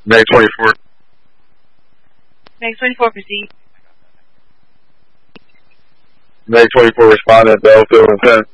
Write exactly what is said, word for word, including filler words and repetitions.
Meg twenty-four. Meg twenty-four, proceed. Meg twenty-four responded, Bellfield and ten.